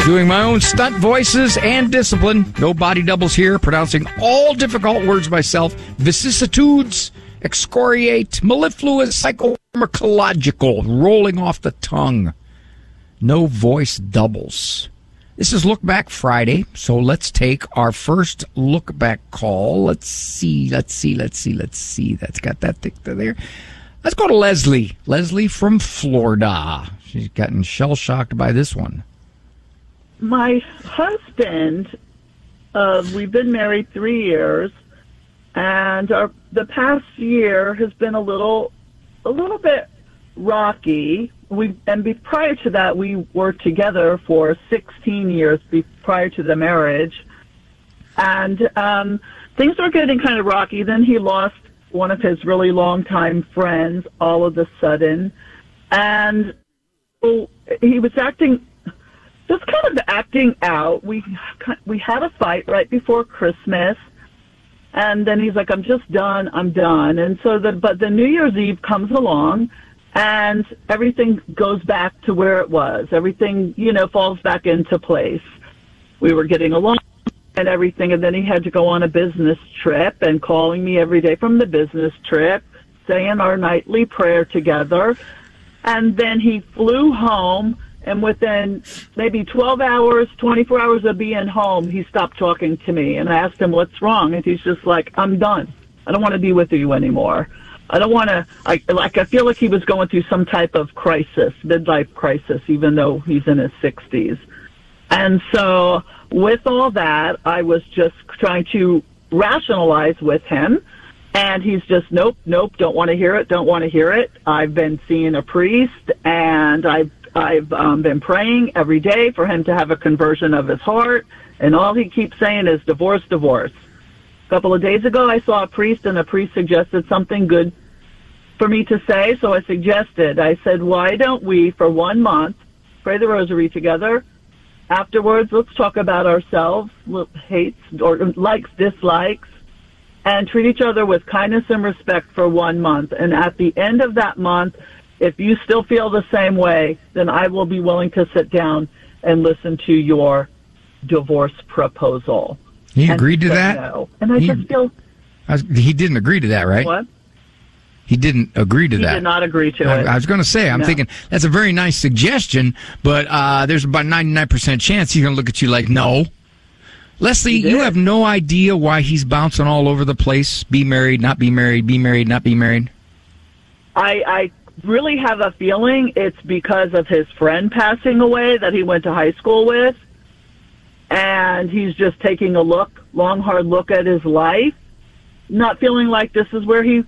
Doing my own stunt voices and discipline. No body doubles here. Pronouncing all difficult words myself. Vicissitudes, excoriate, mellifluous, psychopharmacological, rolling off the tongue. No voice doubles. This is Look Back Friday, so let's take our first Look Back call. Let's see. That's got that thing there. Let's go to Leslie. Leslie from Florida. She's gotten shell-shocked by this one. My husband, we've been married 3 years, and the past year has been a little bit rocky. Prior to that, we were together for 16 years prior to the marriage, and things were getting kind of rocky. Then he lost one of his really long-time friends all of a sudden, and he was acting out. We had a fight right before Christmas, and then he's like, I'm just done, I'm done. And so but the New Year's Eve comes along, and everything goes back to where it was. Everything, falls back into place. We were getting along and everything, and then he had to go on a business trip and calling me every day from the business trip, saying our nightly prayer together. And then he flew home, and within maybe 12 hours, 24 hours of being home, he stopped talking to me. And I asked him, what's wrong? And he's just like, I'm done. I don't want to be with you anymore. I don't want to, I feel like he was going through some type of crisis, midlife crisis, even though he's in his 60s. And so with all that, I was just trying to rationalize with him. And he's just, nope, don't want to hear it. I've been seeing a priest, and I've been praying every day for him to have a conversion of his heart. And all he keeps saying is divorce. A couple of days ago, I saw a priest, and a priest suggested something good for me to say. So I said, why don't we, for 1 month, pray the rosary together? Afterwards, let's talk about ourselves, hates or likes, dislikes, and treat each other with kindness and respect for 1 month. And at the end of that month, if you still feel the same way, then I will be willing to sit down and listen to your divorce proposal. He agreed to that? No. And I just feel... He didn't agree to that, right? What? He didn't agree to that. He did not agree to it. I was going to say, I'm thinking, that's a very nice suggestion, but there's about 99% chance he's going to look at you like, no. Leslie, you have no idea why he's bouncing all over the place. Be married, not be married, be married, not be married. I really have a feeling it's because of his friend passing away that he went to high school with. And he's just taking a long, hard look at his life, not feeling like this is where is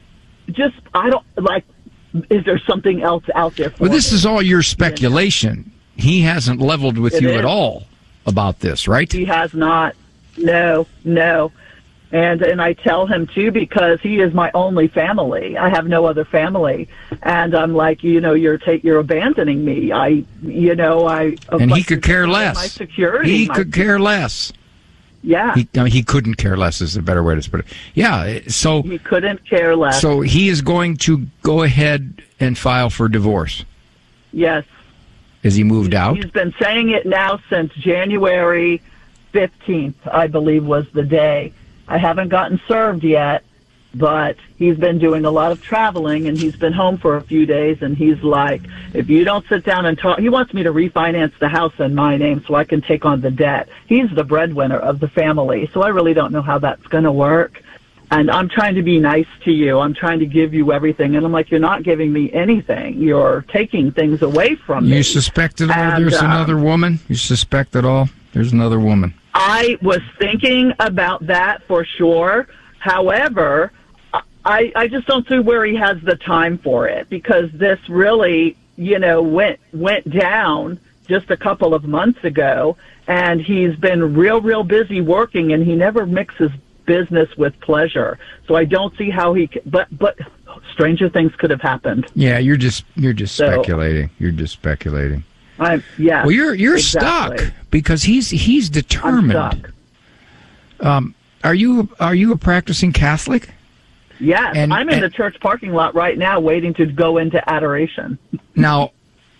there something else out there for him? Well, this is all your speculation. He hasn't leveled with you at all about this, right? He has not. No. And I tell him, too, because he is my only family. I have no other family. And I'm like, you're abandoning me. And he could care less. My security. He could care less. Yeah. He couldn't care less is a better way to put it. Yeah, so... He couldn't care less. So he is going to go ahead and file for divorce? Yes. Has he moved out? He's been saying it now since January 15th, I believe was the day. I haven't gotten served yet, but he's been doing a lot of traveling, and he's been home for a few days, and he's like, if you don't sit down and talk, he wants me to refinance the house in my name so I can take on the debt. He's the breadwinner of the family, so I really don't know how that's going to work. And I'm trying to be nice to you. I'm trying to give you everything. And I'm like, you're not giving me anything. You're taking things away from me. You suspect at all there's another woman? You suspect at all there's another woman? I was thinking about that for sure. However, I just don't see where he has the time for it, because this really, went down just a couple of months ago, and he's been real busy working, and he never mixes business with pleasure. So I don't see how he but stranger things could have happened. Yeah, you're just speculating. You're just speculating. Yeah. Well, you're exactly. stuck because he's determined. I'm stuck. Are you a practicing Catholic? Yes, I'm in the church parking lot right now waiting to go into adoration. Now,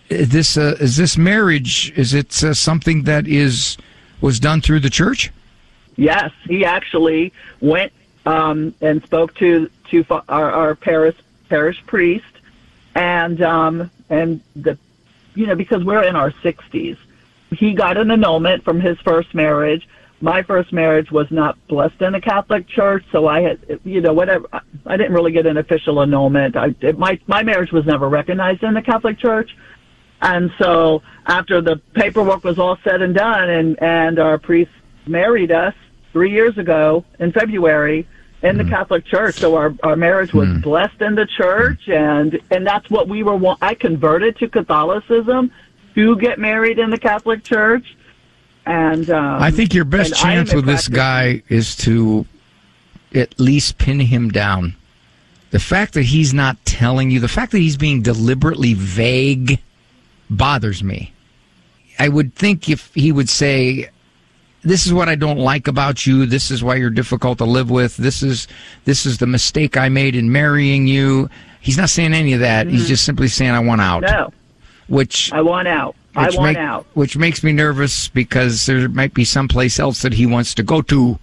is this marriage? Is it something that was done through the church? Yes, he actually went and spoke to our parish priest, and the because we're in our 60s, he got an annulment from his first marriage. My first marriage was not blessed in a Catholic church, so I had, whatever. I didn't really get an official annulment. My marriage was never recognized in the Catholic church. And so after the paperwork was all said and done, and our priest married us 3 years ago in February in the Catholic church, so our marriage was blessed in the church, and that's what we were. I converted to Catholicism to get married in the Catholic church. And I think your best chance with this guy is to at least pin him down. The fact that he's not telling you, the fact that he's being deliberately vague, bothers me. I would think if he would say, this is what I don't like about you, this is why you're difficult to live with, this is the mistake I made in marrying you. He's not saying any of that. He's just simply saying, I want out. No. I want out. I want out. Which makes me nervous because there might be someplace else that he wants to go to.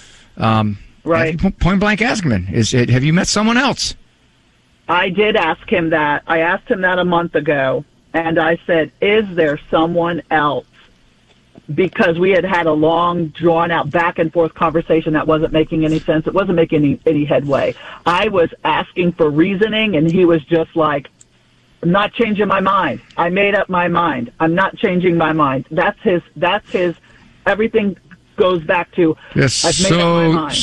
Right. Point blank ask him, have you met someone else? I did ask him that. I asked him that a month ago. And I said, is there someone else? Because we had a long, drawn-out, back-and-forth conversation that wasn't making any sense. It wasn't making any headway. I was asking for reasoning, and he was just like, I'm not changing my mind. I made up my mind. I'm not changing my mind. That's his, everything goes back to, yes, I've made up my mind.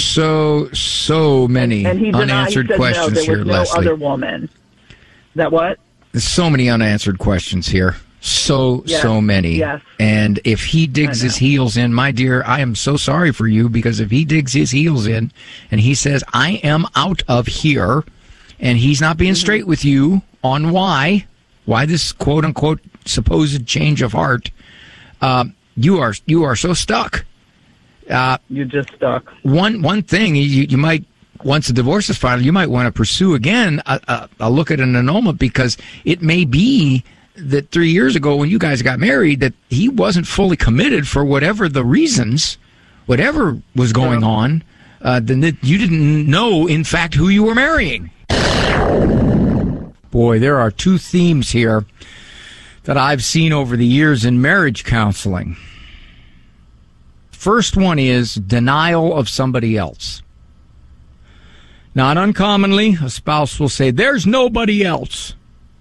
So many and he unanswered denied, questions no, there here, was no Leslie. other woman. That what? There's so many unanswered questions here. So many. Yes. And if he digs his heels in, my dear, I am so sorry for you, because if he digs his heels in and he says, I am out of here, and he's not being straight with you on why this quote unquote supposed change of heart, you are so stuck. You're just stuck. One thing you might, once the divorce is filed, you might want to pursue again a look at an annulment, because it may be that 3 years ago when you guys got married that he wasn't fully committed for whatever the reasons, whatever was going on, then that you didn't know, in fact, who you were marrying. Boy, there are two themes here that I've seen over the years in marriage counseling. First one is denial of somebody else. Not uncommonly, a spouse will say, there's nobody else.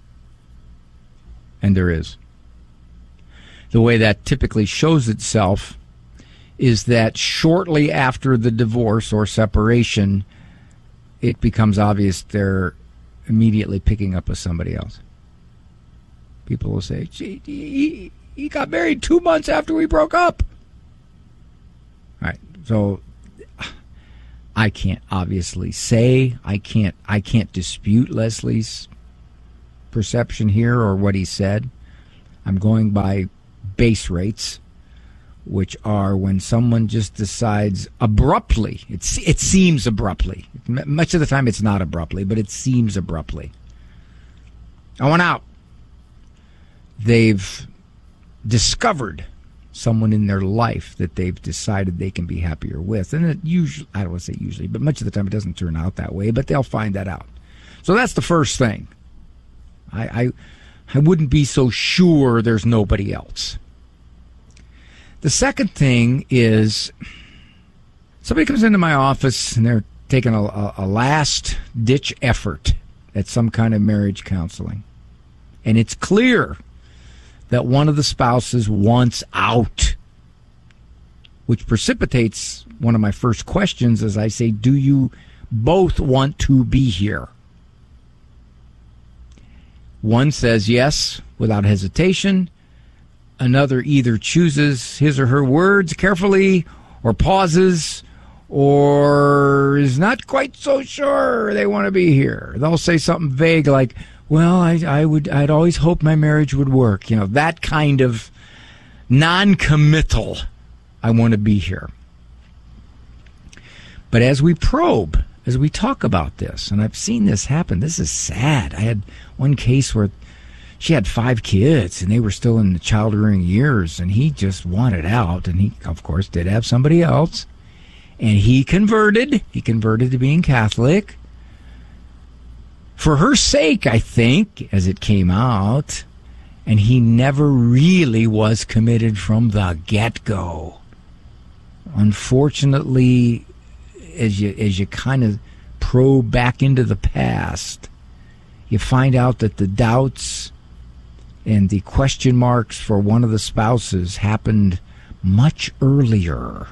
And there is. The way that typically shows itself is that shortly after the divorce or separation, it becomes obvious they're immediately picking up with somebody else. People will say, gee, he got married 2 months after we broke up. All right, so I can't obviously say, I can't dispute Leslie's perception here or what he said. I'm going by base rates, which are when someone just decides abruptly, it seems abruptly. Much of the time it's not abruptly, but it seems abruptly. I want out. They've discovered someone in their life that they've decided they can be happier with. And it usually, I don't want to say usually, but much of the time it doesn't turn out that way, but they'll find that out. So that's the first thing. I wouldn't be so sure there's nobody else. The second thing is somebody comes into my office and they're taking a last-ditch effort at some kind of marriage counseling. And it's clear that one of the spouses wants out, which precipitates one of my first questions as I say, do you both want to be here? One says yes without hesitation. Another either chooses his or her words carefully or pauses or is not quite so sure they want to be here. They'll say something vague like, well, I'd always hoped my marriage would work. You know, that kind of non-committal, I want to be here. But as we probe, as we talk about this, and I've seen this happen, this is sad. I had one case where she had 5 kids, and they were still in the child-rearing years, and he just wanted out, and he, of course, did have somebody else, and he converted. He converted to being Catholic. For her sake, I think, as it came out, and he never really was committed from the get-go. Unfortunately, as you kind of probe back into the past, you find out that the doubts and the question marks for one of the spouses happened much earlier.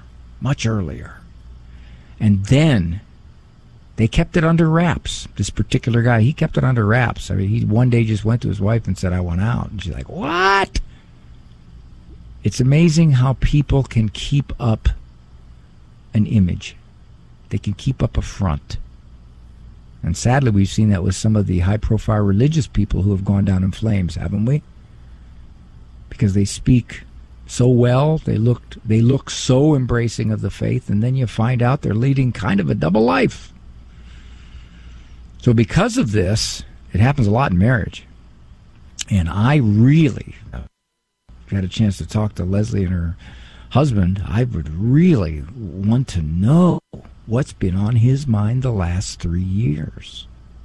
And then they kept it under wraps. This particular guy, he kept it under wraps. I mean, he one day just went to his wife and said, I want out. And she's like, what? It's amazing how people can keep up an image. They can keep up a front. And sadly, we've seen that with some of the high-profile religious people who have gone down in flames, haven't we? Because they speak so well, they look so embracing of the faith, and then you find out they're leading kind of a double life. So because of this, it happens a lot in marriage. And I really had a chance to talk to Leslie and her husband. I would really want to know what's been on his mind the last 3 years.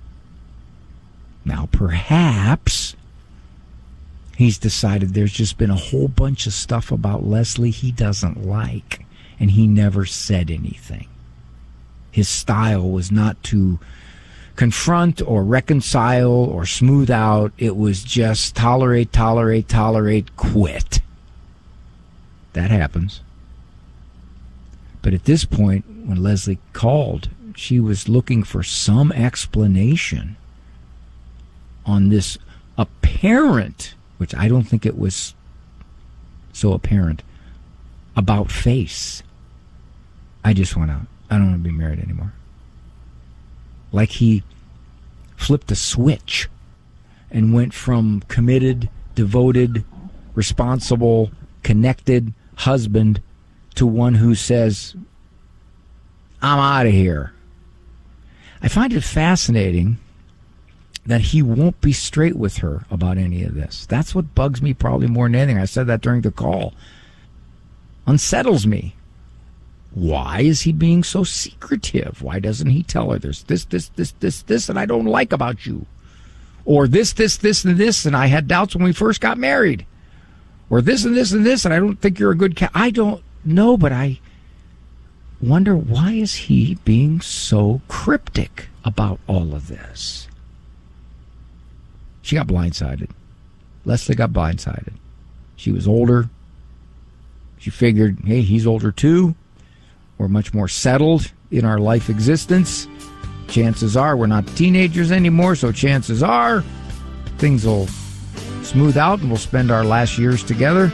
Now, perhaps he's decided there's just been a whole bunch of stuff about Leslie he doesn't like, and he never said anything. His style was not to confront or reconcile or smooth out. It was just tolerate, quit. That happens. But at this point, when Leslie called, she was looking for some explanation on this apparent, which I don't think it was so apparent, about face. I just went out. I don't want to be married anymore. Like he flipped a switch and went from committed, devoted, responsible, connected husband to one who says, I'm out of here. I find it fascinating that he won't be straight with her about any of this. That's what bugs me probably more than anything. I said that during the call. Unsettles me. Why is he being so secretive? Why doesn't he tell her there's this, and I don't like about you? Or this, and this, and I had doubts when we first got married. Or this, and this, and I don't think you're a good cat. I don't know, but I wonder, why is he being so cryptic about all of this? She got blindsided. Leslie got blindsided. She was older. She figured, hey, he's older too. We're much more settled in our life existence. Chances are we're not teenagers anymore, so chances are things will smooth out and we'll spend our last years together.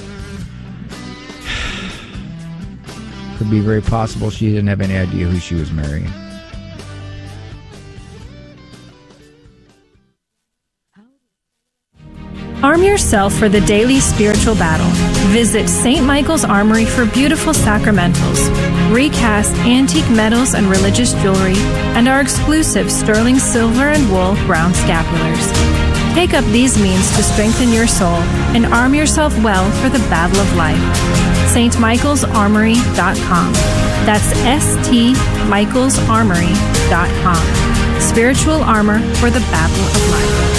Could be very possible she didn't have any idea who she was marrying. Arm yourself for the daily spiritual battle. Visit St. Michael's Armory for beautiful sacramentals, recast antique metals and religious jewelry, and our exclusive sterling silver and wool brown scapulars. Take up these means to strengthen your soul and arm yourself well for the battle of life. stmichaelsarmory.com. That's stmichaelsarmory.com. Spiritual armor for the battle of life.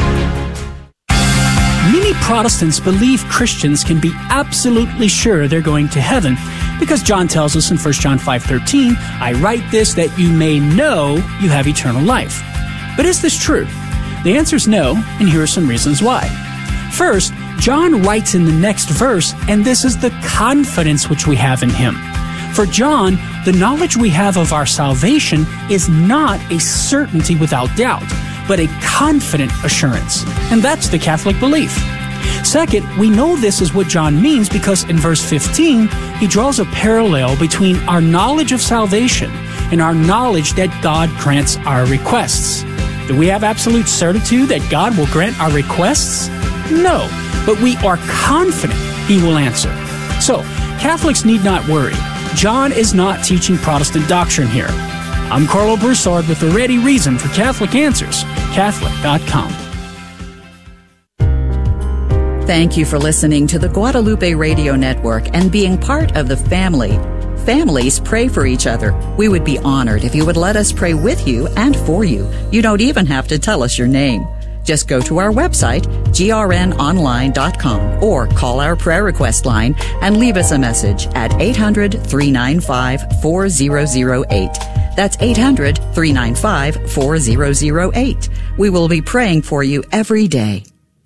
Many Protestants believe Christians can be absolutely sure they're going to heaven because John tells us in 1 John 5:13, I write this that you may know you have eternal life. But is this true? The answer is no, and here are some reasons why. First, John writes in the next verse, and this is the confidence which we have in him. For John, the knowledge we have of our salvation is not a certainty without doubt, but a confident assurance. And that's the Catholic belief. Second, we know this is what John means because in verse 15, he draws a parallel between our knowledge of salvation and our knowledge that God grants our requests. Do we have absolute certitude that God will grant our requests? No, but we are confident he will answer. So, Catholics need not worry. John is not teaching Protestant doctrine here. I'm Carlo Broussard with the ready reason for Catholic Answers, Catholic.com. Thank you for listening to the Guadalupe Radio Network and being part of the family. Families pray for each other. We would be honored if you would let us pray with you and for you. You don't even have to tell us your name. Just go to our website, grnonline.com, or call our prayer request line and leave us a message at 800-395-4008. That's 800-395-4008. We will be praying for you every day.